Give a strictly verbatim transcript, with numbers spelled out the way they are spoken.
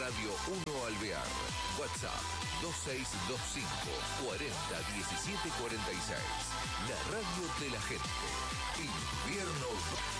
Radio uno Alvear. WhatsApp dos seis dos cinco, cuarenta, diecisiete cuarenta y seis. La radio de la gente. Invierno